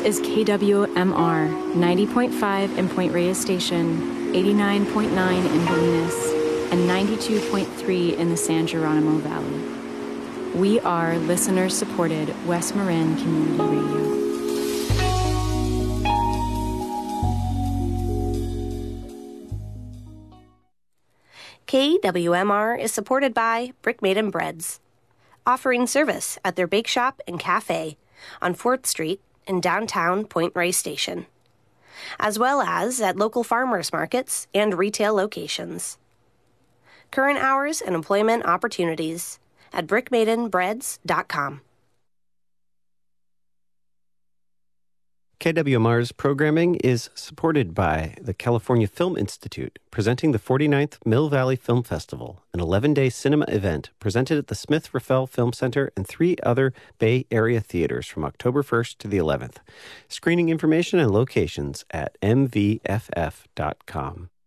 is KWMR 90.5 in Point Reyes Station, 89.9 in Bolinas, and 92.3 in the San Geronimo Valley. We are listener-supported West Marin Community Radio. KWMR is supported by Brick Maiden Breads, offering service at their bake shop and cafe on 4th Street in downtown Point Reyes Station, as well as at local farmers markets and retail locations. Current hours and employment opportunities at brickmaidenbreads.com. KWMR's programming is supported by the California Film Institute, presenting the 49th Mill Valley Film Festival, an 11-day cinema event presented at the Smith-Raffel Film Center and 3 other Bay Area theaters from October 1st to the 11th. Screening information and locations at mvff.com.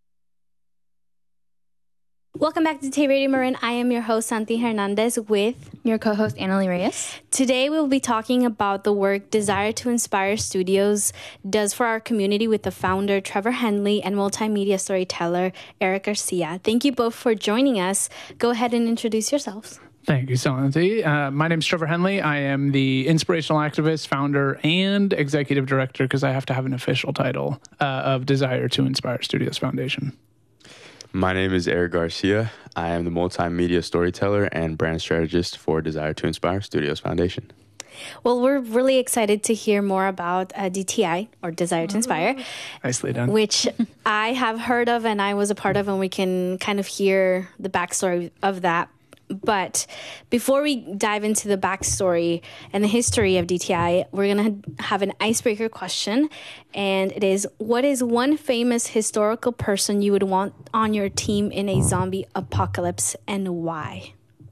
Welcome back to Tay Radio Marin. I am your host, Santi Hernandez, with your co-host, Annalie Reyes. Today, we'll be talking about the work Desire to Inspire Studios does for our community with the founder, Trevor Henley, and multimedia storyteller, Eric Garcia. Thank you both for joining us. Go ahead and introduce yourselves. Thank you, Santi. My name is Trevor Henley. I am the inspirational activist, founder, and executive director, because I have to have an official title, of Desire to Inspire Studios Foundation. My name is Eric Garcia. I am the multimedia storyteller and brand strategist for Desire to Inspire Studios Foundation. Well, we're really excited to hear more about DTI, or Desire to Inspire. Nicely done. Which I have heard of and I was a part of, and we can kind of hear the backstory of that. But before we dive into the backstory and the history of DTI, we're going to have an icebreaker question. And it is, what is one famous historical person you would want on your team in a zombie apocalypse, and why?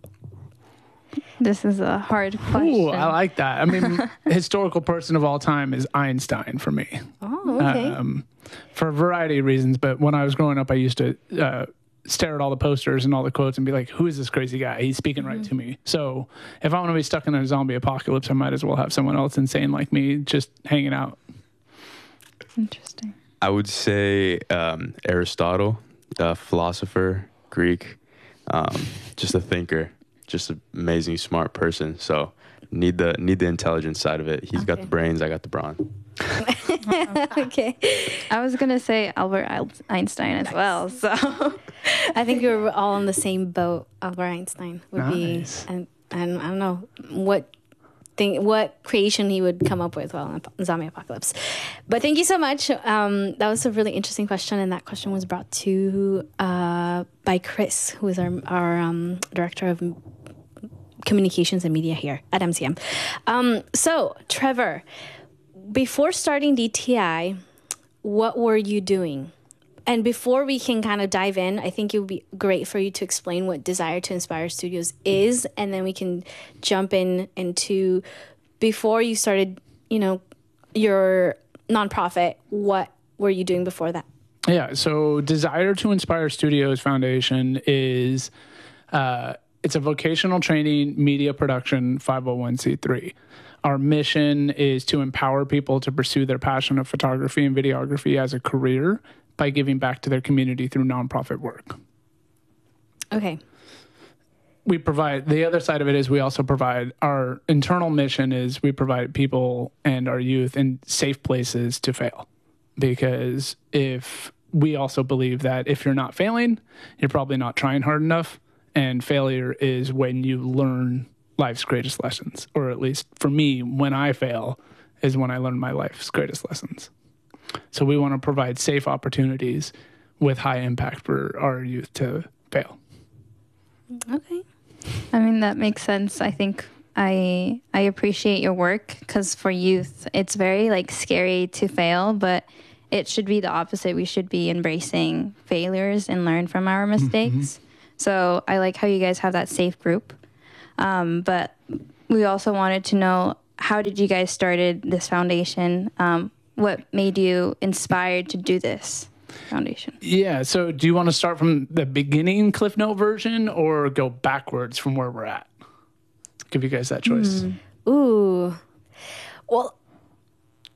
This is a hard question. Ooh, I like that. I mean, historical person of all time is Einstein for me. Oh, okay. For a variety of reasons. But when I was growing up, I used to stare at all the posters and all the quotes and be like, who is this crazy guy? He's speaking right to me. So if I want to be stuck in a zombie apocalypse, I might as well have someone else insane like me just hanging out. Interesting. I would say Aristotle, the philosopher, Greek, just a thinker, just an amazing, smart person. So need the intelligence side of it. He's got the brains, I got the brawn. Okay. I was going to say Albert Einstein as well. So I think we were all on the same boat. Albert Einstein would be, and I don't know what creation he would come up with while in a zombie apocalypse. But thank you so much. That was a really interesting question, and that question was brought to by Chris, who is our director of communications and media here at MCM. So, Trevor, before starting DTI, what were you doing? And before we can kind of dive in, I think it would be great for you to explain what Desire to Inspire Studios is, and then we can jump into before you started, your nonprofit, what were you doing before that? Yeah, so Desire to Inspire Studios Foundation is it's a vocational training media production 501c3. Our mission is to empower people to pursue their passion of photography and videography as a career by giving back to their community through nonprofit work. Okay. We provide, the other side of it is we also provide, our internal mission is we provide people and our youth in safe places to fail. Because if we also believe that if you're not failing, you're probably not trying hard enough. And failure is when you learn life's greatest lessons. Or at least for me, when I fail is when I learn my life's greatest lessons. So we want to provide safe opportunities with high impact for our youth to fail. Okay. I mean, that makes sense. I think I appreciate your work because for youth, it's very scary to fail, but it should be the opposite. We should be embracing failures and learn from our mistakes. Mm-hmm. So I like how you guys have that safe group. But we also wanted to know, how did you guys started this foundation? What made you inspired to do this foundation? Yeah, so do you want to start from the beginning Cliff Note version or go backwards from where we're at? Give you guys that choice. Ooh. Well,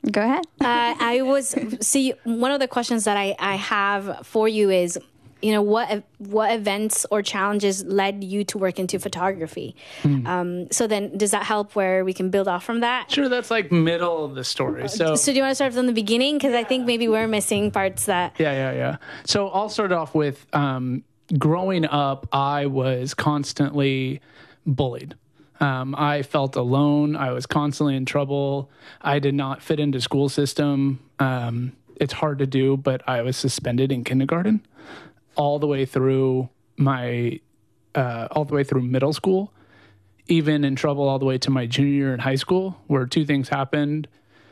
Go ahead. One of the questions that I have for you is, what events or challenges led you to work into photography? So then does that help where we can build off from that? Sure, that's like middle of the story. So do you want to start from the beginning? Because I think maybe we're missing parts that... Yeah. So I'll start off with growing up, I was constantly bullied. I felt alone. I was constantly in trouble. I did not fit into school system. It's hard to do, but I was suspended in kindergarten all the way through middle school, even in trouble all the way to my junior year in high school, where two things happened.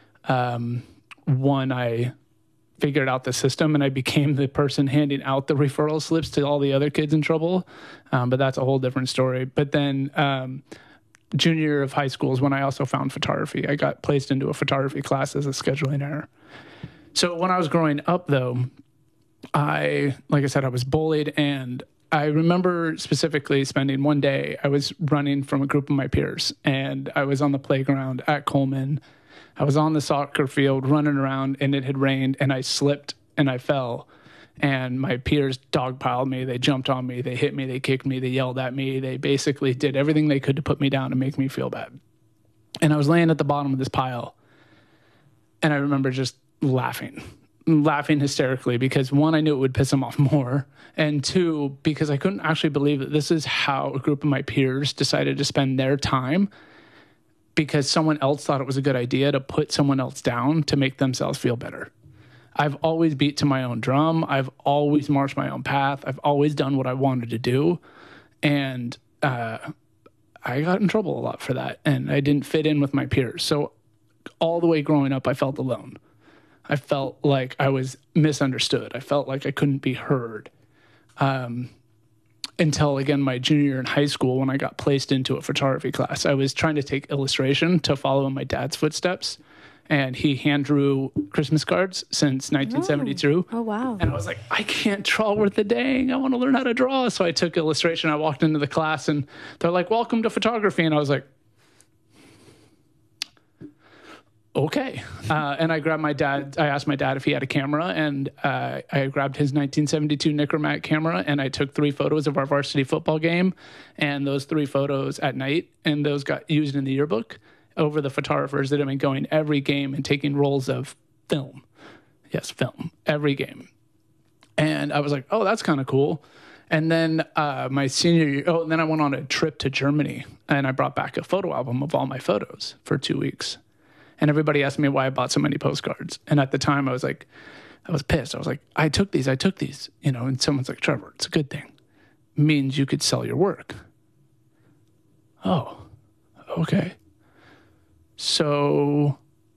One, I figured out the system and I became the person handing out the referral slips to all the other kids in trouble. But that's a whole different story. But then, junior year of high school is when I also found photography. I got placed into a photography class as a scheduling error. So when I was growing up, though, like I said, I was bullied. And I remember specifically spending one day, I was running from a group of my peers, and I was on the playground at Coleman. I was on the soccer field running around, and it had rained, and I slipped and I fell. And my peers dogpiled me. They jumped on me. They hit me. They kicked me. They yelled at me. They basically did everything they could to put me down and make me feel bad. And I was laying at the bottom of this pile. And I remember just laughing hysterically because, one, I knew it would piss them off more. And two, because I couldn't actually believe that this is how a group of my peers decided to spend their time, because someone else thought it was a good idea to put someone else down to make themselves feel better. I've always beat to my own drum. I've always marched my own path. I've always done what I wanted to do. And I got in trouble a lot for that. And I didn't fit in with my peers. So all the way growing up, I felt alone. I felt like I was misunderstood. I felt like I couldn't be heard. Until, again, my junior year in high school, when I got placed into a photography class. I was trying to take illustration to follow in my dad's footsteps. And he hand drew Christmas cards since 1972. Oh, wow. And I was like, I can't draw worth a dang. I want to learn how to draw. So I took illustration. I walked into the class and they're like, welcome to photography. And I was like, okay. And I grabbed my dad. I asked my dad if he had a camera, and I grabbed his 1972 Nikkormat camera, and I took 3 photos of our varsity football game, and those 3 photos at night, and those got used in the yearbook over the photographers that have been going every game and taking rolls of film. Yes, film, every game. And I was like, oh, that's kind of cool. And then my senior year, and then I went on a trip to Germany, and I brought back a photo album of all my photos for 2 weeks. And everybody asked me why I bought so many postcards. And at the time I was pissed. I was like, I took these, and someone's like, Trevor, it's a good thing. It means you could sell your work. Oh, okay. So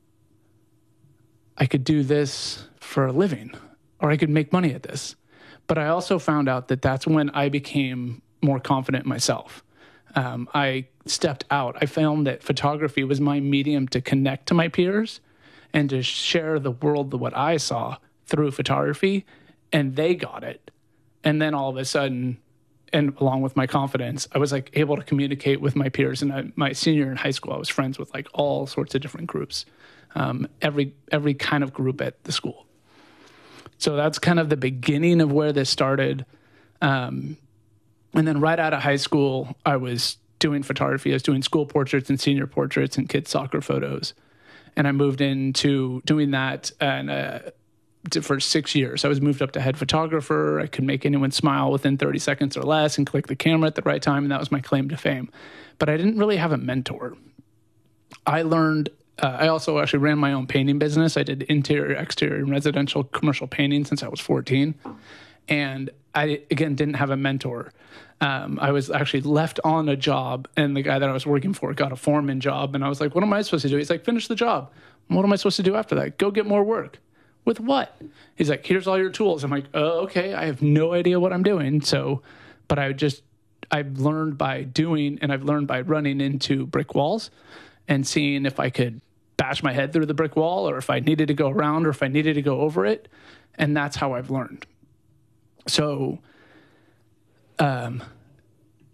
I could do this for a living, or I could make money at this. But I also found out that that's when I became more confident in myself. I stepped out. I found that photography was my medium to connect to my peers and to share the world, what I saw through photography, and they got it. And then all of a sudden, and along with my confidence, I was like able to communicate with my peers. And my senior year in high school, I was friends with like all sorts of different groups, every kind of group at the school. So that's kind of the beginning of where this started. And then right out of high school, I was doing photography. I was doing school portraits and senior portraits and kids' soccer photos. And I moved into doing that for 6 years. I was moved up to head photographer. I could make anyone smile within 30 seconds or less and click the camera at the right time. And that was my claim to fame. But I didn't really have a mentor. I learned, I also actually ran my own painting business. I did interior, exterior, and residential commercial painting since I was 14. And I, again, didn't have a mentor. I was actually left on a job, and the guy that I was working for got a foreman job. And I was like, what am I supposed to do? He's like, finish the job. What am I supposed to do after that? Go get more work. With what? He's like, here's all your tools. I'm like, oh, okay. I have no idea what I'm doing. So, but I've learned by doing, and I've learned by running into brick walls and seeing if I could bash my head through the brick wall, or if I needed to go around, or if I needed to go over it. And that's how I've learned. So,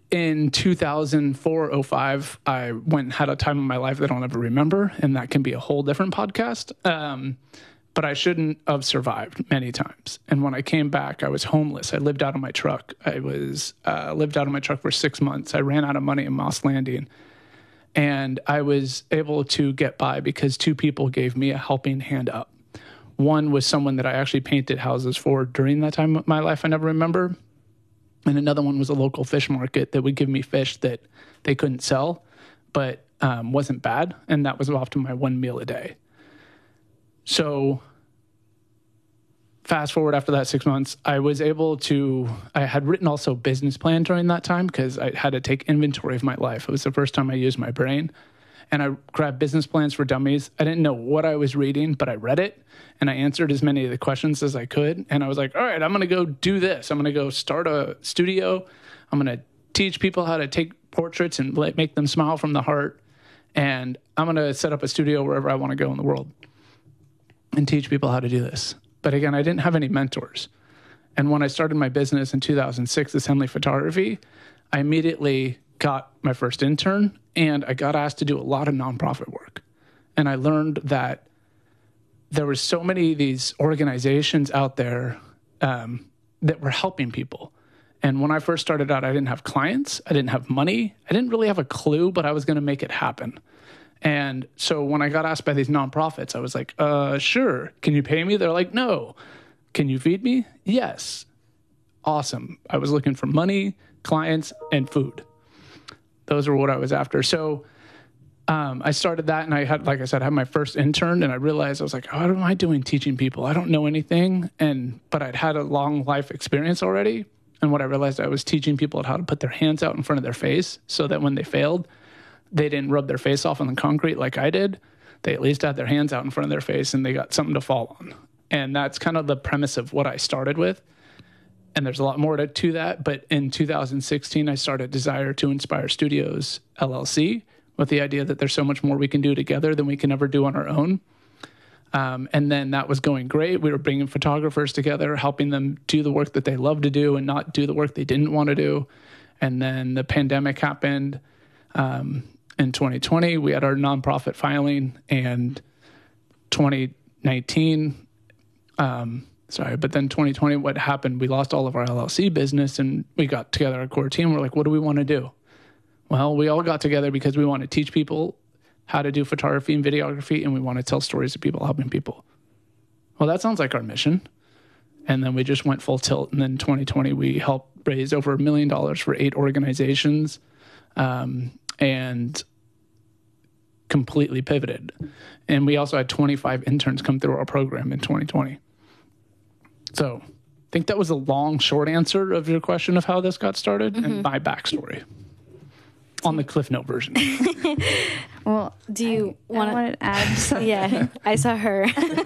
in 2004, 05, I went and had a time in my life that I'll never remember, and that can be a whole different podcast. But I shouldn't have survived many times. And when I came back, I was homeless. I lived out of my truck. I was lived out of my truck for 6 months. I ran out of money in Moss Landing. And I was able to get by because 2 people gave me a helping hand up. One was someone that I actually painted houses for during that time of my life I never remember. And another one was a local fish market that would give me fish that they couldn't sell, but wasn't bad. And that was often my 1 meal a day. So fast forward after that 6 months, I had written also a business plan during that time because I had to take inventory of my life. It was the first time I used my brain. And I grabbed Business Plans for Dummies. I didn't know what I was reading, but I read it and I answered as many of the questions as I could. And I was like, all right, I'm going to go do this. I'm going to go start a studio. I'm going to teach people how to take portraits and make them smile from the heart. And I'm going to set up a studio wherever I want to go in the world and teach people how to do this. But again, I didn't have any mentors. And when I started my business in 2006, Assembly Photography, I immediately got my first intern and I got asked to do a lot of nonprofit work. And I learned that there were so many of these organizations out there that were helping people. And when I first started out, I didn't have clients. I didn't have money. I didn't really have a clue, but I was going to make it happen. And so when I got asked by these nonprofits, I was like, sure. Can you pay me? They're like, no. Can you feed me? Yes. Awesome. I was looking for money, clients, and food. Those were what I was after. So I started that, and I had, like I said, I had my first intern, and I realized I was like, what am I doing teaching people? I don't know anything. But I'd had a long life experience already. And what I realized, I was teaching people how to put their hands out in front of their face so that when they failed, they didn't rub their face off on the concrete like I did. They at least had their hands out in front of their face and they got something to fall on. And that's kind of the premise of what I started with. And there's a lot more to that. But in 2016, I started Desire to Inspire Studios, LLC, with the idea that there's so much more we can do together than we can ever do on our own. And then that was going great. We were bringing photographers together, helping them do the work that they love to do and not do the work they didn't want to do. And then the pandemic happened. In 2020, we had our nonprofit filing, and 2019, but then 2020, what happened, we lost all of our LLC business, and we got together a core team. We're like, what do we want to do? Well, we all got together because we want to teach people how to do photography and videography, and we want to tell stories of people helping people. Well, that sounds like our mission. And then we just went full tilt. And then 2020, we helped raise over $1 million for 8 organizations. And completely pivoted. And we also had 25 interns come through our program in 2020. So I think that was a long, short answer of your question of how this got started and my backstory on the Cliff Note version. Well, do you want to add something? Yeah, I saw her.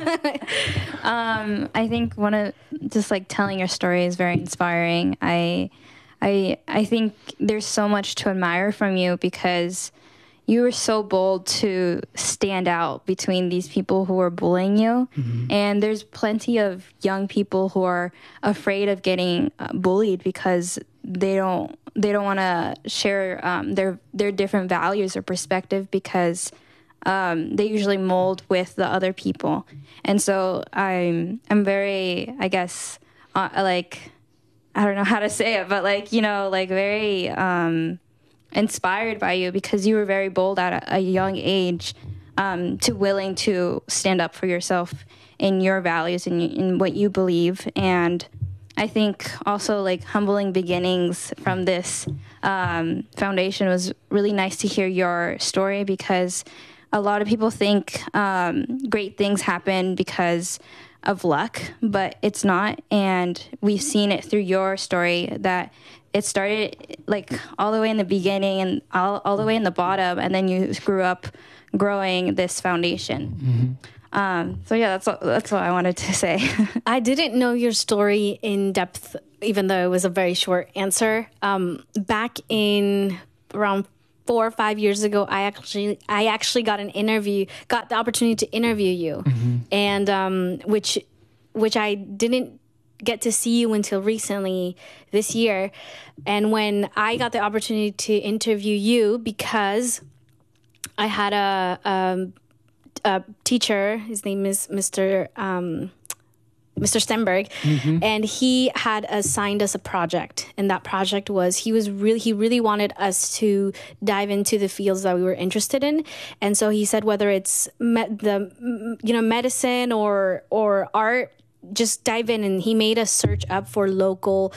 I think just like telling your story is very inspiring. I think there's so much to admire from you because you were so bold to stand out between these people who are bullying you. And there's plenty of young people who are afraid of getting bullied because they don't want to share their different values or perspective because they usually mold with the other people. And so I'm very, I guess, I don't know how to say it, but very inspired by you because you were very bold at a young age to willing to stand up for yourself in your values and in what you believe. And I think also humbling beginnings from this foundation was really nice to hear your story because a lot of people think great things happen because of luck, but it's not. And we've seen it through your story that it started all the way in the beginning and all the way in the bottom, and then you grew up growing this foundation. So yeah, that's what I wanted to say. I didn't know your story in depth, even though it was a very short answer. Back in around 4 or 5 years ago, I actually got the opportunity to interview you, and which I didn't get to see you until recently this year. And when I got the opportunity to interview you, because I had a teacher, his name is Mr. Stenberg, and he had assigned us a project, and that project was he really wanted us to dive into the fields that we were interested in, and so he said whether it's medicine or art, just dive in, and he made us search up for locals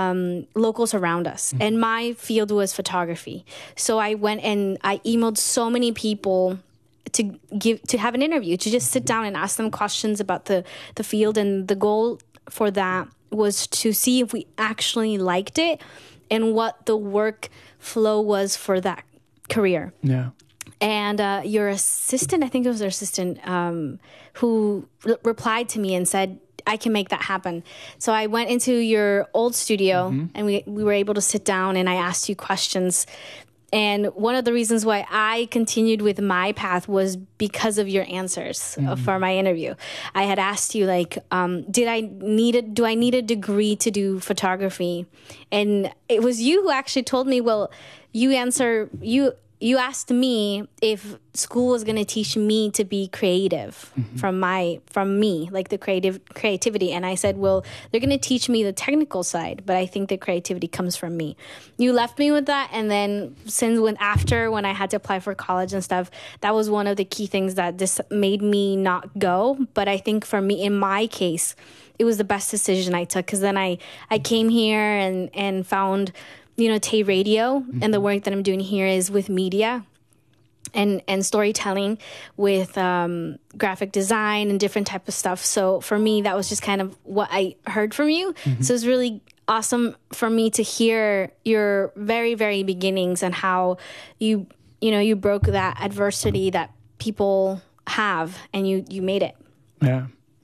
around us, and my field was photography, so I went and I emailed so many people to have an interview, to just sit down and ask them questions about the field. And the goal for that was to see if we actually liked it and what the workflow was for that career. Yeah. And your assistant, I think it was their assistant, who replied to me and said, I can make that happen. So I went into your old studio and we were able to sit down, and I asked you questions. And one of the reasons why I continued with my path was because of your answers for my interview. I had asked you, like, do I need a degree to do photography? And it was you who actually told me, well, you asked me if school was going to teach me to be creative from me, like the creativity. And I said, well, they're going to teach me the technical side, but I think the creativity comes from me. You left me with that. And then when I had to apply for college and stuff, that was one of the key things that just made me not go. But I think for me, in my case, it was the best decision I took, because then I came here and found Tay Radio, and the work that I'm doing here is with media and storytelling, with graphic design and different type of stuff. So for me, that was just kind of what I heard from you. So it's really awesome for me to hear your very, very beginnings and how you broke that adversity that people have, and you made it. Yeah.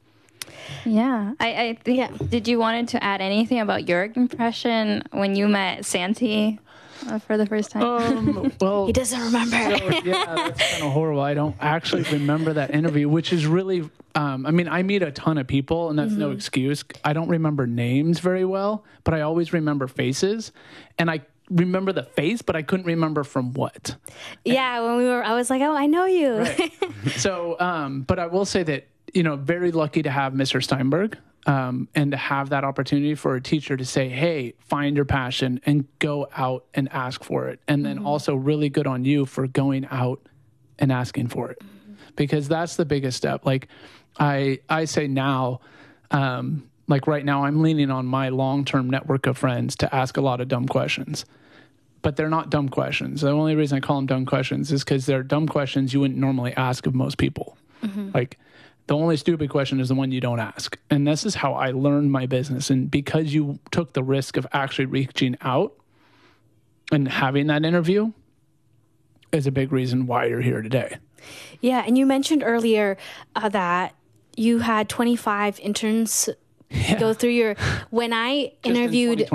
Yeah, I think. Did you wanted to add anything about your impression when you met Santi for the first time? Well, he doesn't remember. Yeah, that's kind of horrible. I don't actually remember that interview, which is really. I meet a ton of people, and that's no excuse. I don't remember names very well, but I always remember faces, and I remember the face, but I couldn't remember from what. Yeah, I was like, oh, I know you. Right. So, but I will say that. Very lucky to have Mr. Steinberg and to have that opportunity for a teacher to say, hey, find your passion and go out and ask for it. And then also really good on you for going out and asking for it, because that's the biggest step. Like I say now, like right now, I'm leaning on my long-term network of friends to ask a lot of dumb questions. But they're not dumb questions. The only reason I call them dumb questions is because they're dumb questions you wouldn't normally ask of most people. Like, the only stupid question is the one you don't ask. And this is how I learned my business. And because you took the risk of actually reaching out and having that interview is a big reason why you're here today. Yeah. And you mentioned earlier that you had 25 interns go through your, when I interviewed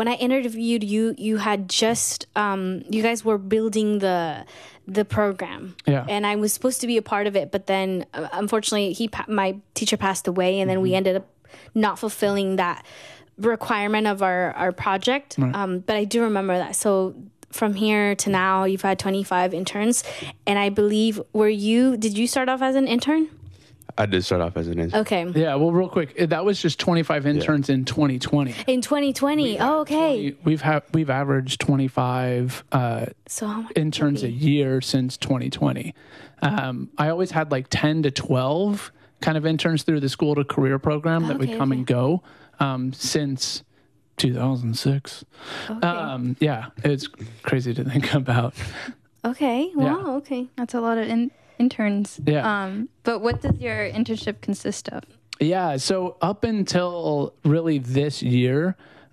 you, you had just, you guys were building the program, and I was supposed to be a part of it, but then unfortunately my teacher passed away, and then we ended up not fulfilling that requirement of our project. Right. But I do remember that. So from here to now, you've had 25 interns, and I believe did you start off as an intern? I did start off as an intern. Okay. Yeah, well, real quick, that was just 25 interns in 2020. In 2020, okay. We've averaged 25 interns a year since 2020. I always had like 10 to 12 kind of interns through the school to career program that would come and go since 2006. Okay. Yeah, it's crazy to think about. Okay. Wow. Okay. That's a lot of interns. Yeah. But what does your internship consist of? Yeah. So up until really this year,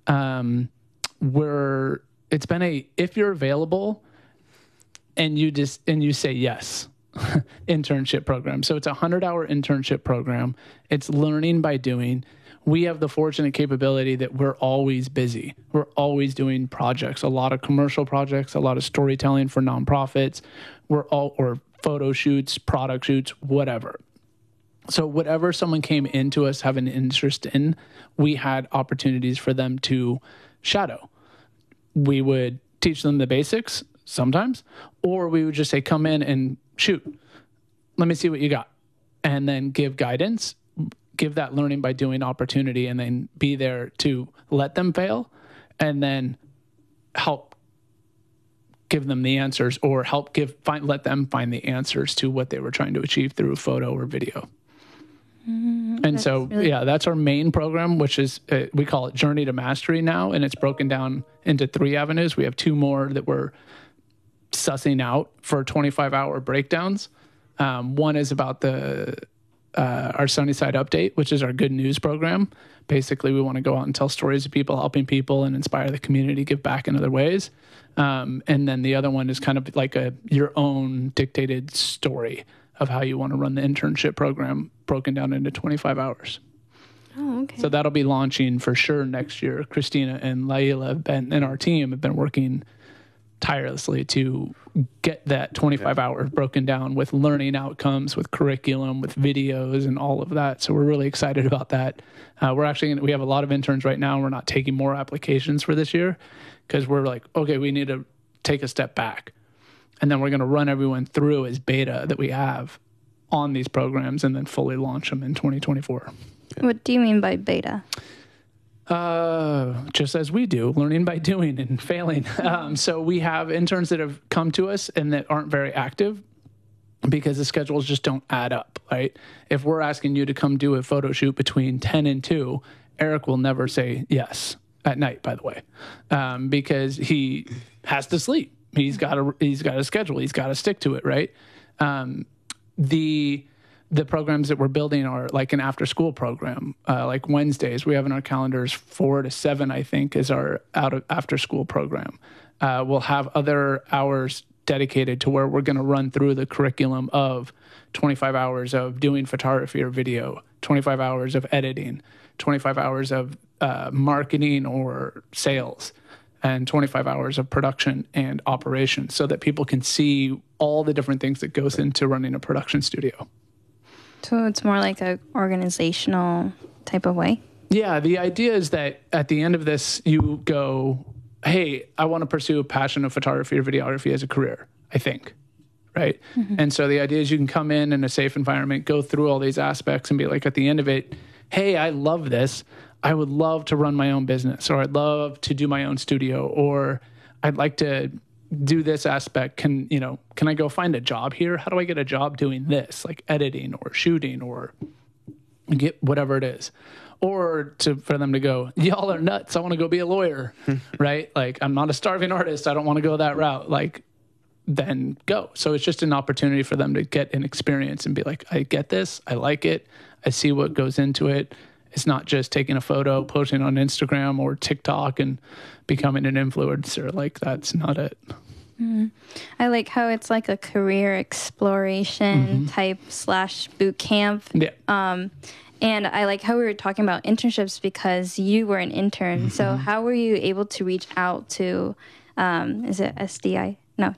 it's been if you're available and you say yes, internship program. So it's a 100-hour internship program. It's learning by doing. We have the fortunate capability that we're always busy. We're always doing projects, a lot of commercial projects, a lot of storytelling for nonprofits. Or photo shoots, product shoots, whatever. So whatever someone came into us having an interest in, we had opportunities for them to shadow. We would teach them the basics sometimes, or we would just say, come in and shoot. Let me see what you got. And then give guidance, give that learning by doing opportunity, and then be there to let them fail and then help give them the answers, or let them find the answers to what they were trying to achieve through photo or video. And so, that's our main program, which is, we call it Journey to Mastery now, and it's broken down into 3 avenues. We have 2 more that we're sussing out for 25-hour breakdowns. One is about our Sunnyside Update, which is our good news program. Basically, we want to go out and tell stories of people, helping people, and inspire the community, give back in other ways. And then the other one is kind of like your own dictated story of how you want to run the internship program, broken down into 25 hours. Oh, okay. So that'll be launching for sure next year. Christina and Laila and our team have been working tirelessly to get that 25 hours broken down with learning outcomes, with curriculum, with videos, and all of that. So we're really excited about that. We have a lot of interns right now, and we're not taking more applications for this year because we're like, okay, we need to take a step back. And then we're going to run everyone through as beta that we have on these programs and then fully launch them in 2024. What do you mean by beta? Just as we do, learning by doing and failing. So we have interns that have come to us and that aren't very active because the schedules just don't add up, right? If we're asking you to come do a photo shoot between 10 and 2, Eric will never say yes at night, by the way, because he has to sleep. He's got a schedule. He's got to stick to it, right? The programs that we're building are like an after-school program, like Wednesdays. We have in our calendars 4 to 7, I think, is our after-school program. We'll have other hours dedicated to where we're going to run through the curriculum of 25 hours of doing photography or video, 25 hours of editing, 25 hours of marketing or sales, and 25 hours of production and operation so that people can see all the different things that goes into running a production studio. So it's more like a organizational type of way? Yeah, the idea is that at the end of this, you go, hey, I want to pursue a passion of photography or videography as a career, I think, right? Mm-hmm. And so the idea is you can come in a safe environment, go through all these aspects and be like, at the end of it, hey, I love this. I would love to run my own business, or I'd love to do my own studio, or I'd like to do this aspect. Can I go find a job here? How do I get a job doing this, like editing or shooting or get whatever it is? Or for them to go, y'all are nuts. I want to go be a lawyer, right? Like, I'm not a starving artist. I don't want to go that route. Like, then go. So it's just an opportunity for them to get an experience and be like, I get this. I like it. I see what goes into it. It's not just taking a photo, posting on Instagram or TikTok and becoming an influencer. Like, that's not it. Mm-hmm. I like how it's like a career exploration type / boot camp. Yeah. And I like how we were talking about internships because you were an intern. Mm-hmm. So how were you able to reach out to, is it SDI? No,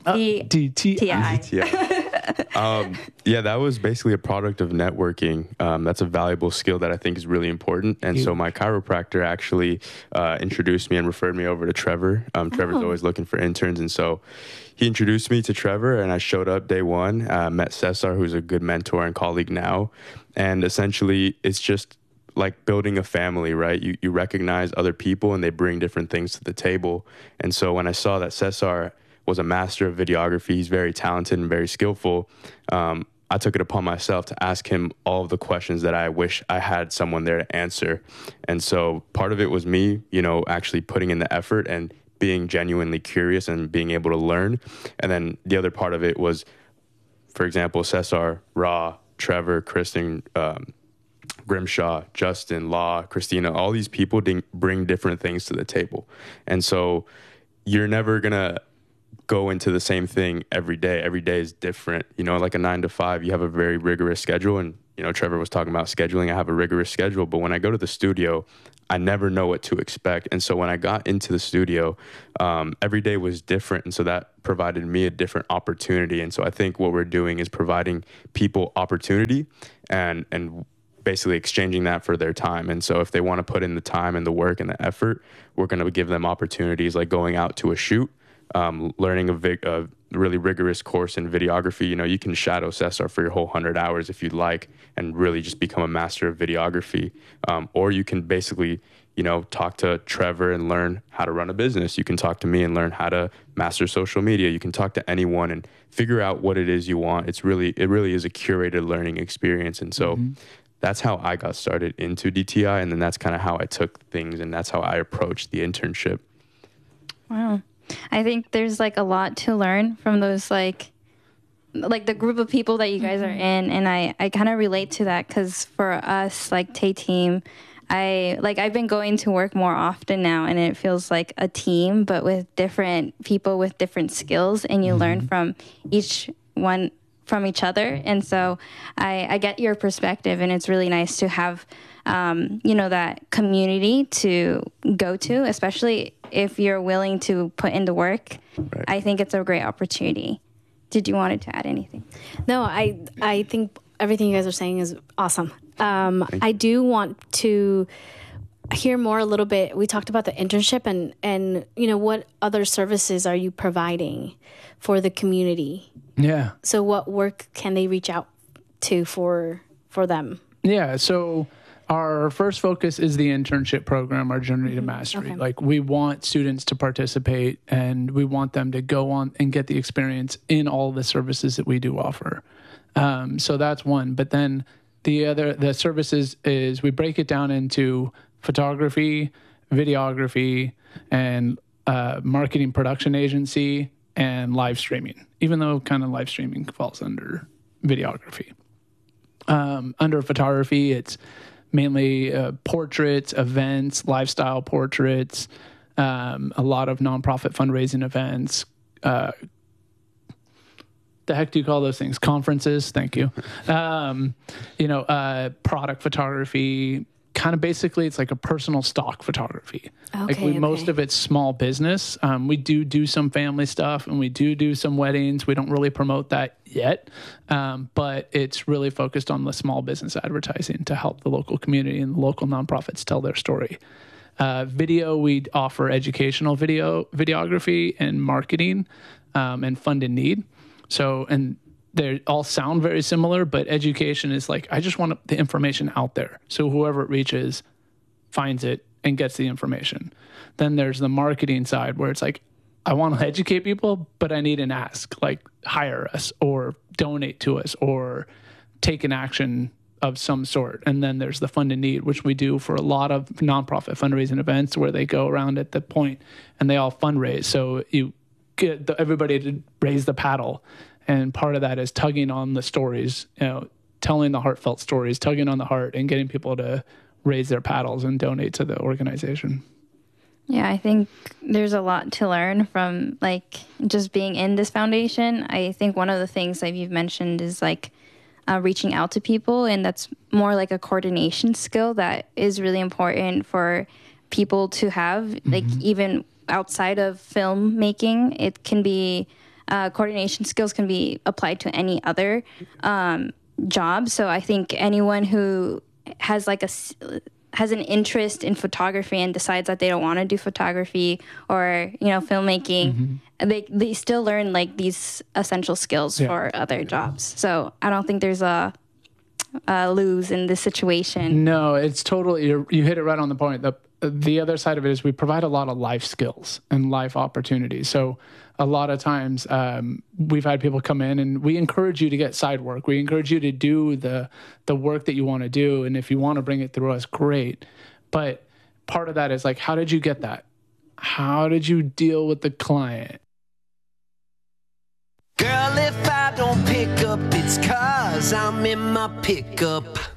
DTI. Yeah, that was basically a product of networking. That's a valuable skill that I think is really important. And so my chiropractor actually introduced me and referred me over to Trevor. Trevor's always looking for interns. And so he introduced me to Trevor, and I showed up day one, met Cesar, who's a good mentor and colleague now. And essentially, it's just like building a family, right? You recognize other people, and they bring different things to the table. And so when I saw that Cesar was a master of videography, he's very talented and very skillful, I took it upon myself to ask him all of the questions that I wish I had someone there to answer. And so part of it was me, actually putting in the effort and being genuinely curious and being able to learn. And then the other part of it was, for example, Cesar, Ra, Trevor, Kristen, Grimshaw, Justin, Law, Christina, all these people bring different things to the table. And so you're never going to go into the same thing every day. Every day is different. Like a 9 to 5, you have a very rigorous schedule. And, Trevor was talking about scheduling. I have a rigorous schedule. But when I go to the studio, I never know what to expect. And so when I got into the studio, every day was different. And so that provided me a different opportunity. And so I think what we're doing is providing people opportunity and basically exchanging that for their time. And so if they want to put in the time and the work and the effort, we're going to give them opportunities like going out to a shoot, learning a really rigorous course in videography. You know, you can shadow Cesar for your whole 100 hours if you'd like and really just become a master of videography. Or you can basically, you know, talk to Trevor and learn how to run a business. You can talk to me and learn how to master social media. You can talk to anyone and figure out what it is you want. It really is a curated learning experience. And so that's how I got started into DTI. And then that's kind of how I took things, and that's how I approached the internship. Wow. I think there's like a lot to learn from those like the group of people that you guys are in, and I kind of relate to that because for us, like Tay Team, I've been going to work more often now, and it feels like a team, but with different people with different skills, and you learn from each other, and so I get your perspective, and it's really nice to have that community to go to, especially if you're willing to put in the work. Right. I think it's a great opportunity. Did you want to add anything? No, I think everything you guys are saying is awesome. I do want to hear more a little bit. We talked about the internship and what other services are you providing for the community? Yeah. So what work can they reach out to for them? Yeah. So our first focus is the internship program, our Journey to Mastery. Okay. Like, we want students to participate, and we want them to go on and get the experience in all the services that we do offer. So that's one. But then the services is we break it down into photography, videography, and marketing production agency, and live streaming, even though kind of live streaming falls under videography. Under photography, it's mainly portraits, events, lifestyle portraits, a lot of nonprofit fundraising events. The heck do you call those things? Conferences. Thank you. Product photography. Kind of basically, it's like a personal stock photography. Most of it's small business. We do some family stuff, and we do some weddings. We don't really promote that yet, but it's really focused on the small business advertising to help the local community and the local nonprofits tell their story. Video, we offer educational videography and marketing, and fund and need. So, and they all sound very similar, but education is like, I just want the information out there. So whoever it reaches finds it and gets the information. Then there's the marketing side where it's like, I want to educate people, but I need an ask, like hire us or donate to us or take an action of some sort. And then there's the fund and need, which we do for a lot of nonprofit fundraising events where they go around at the point and they all fundraise. So you get everybody to raise the paddle. And part of that is tugging on the stories, telling the heartfelt stories, tugging on the heart, and getting people to raise their paddles and donate to the organization. Yeah, I think there's a lot to learn from like just being in this foundation. I think one of the things that you've mentioned is like reaching out to people, and that's more like a coordination skill that is really important for people to have. Like even outside of filmmaking, it can be coordination skills can be applied to any other job. So I think anyone who has has an interest in photography and decides that they don't want to do photography or filmmaking, they still learn like these essential skills for other jobs. So I don't think there's a lose in this situation. No, it's totally, you hit it right on the point. The other side of it is we provide a lot of life skills and life opportunities. So a lot of times we've had people come in and we encourage you to get side work. We encourage you to do the work that you want to do. And if you want to bring it through us, great. But part of that is like, how did you get that? How did you deal with the client? Girl, if I don't pick up, it's 'cause I'm in my pickup.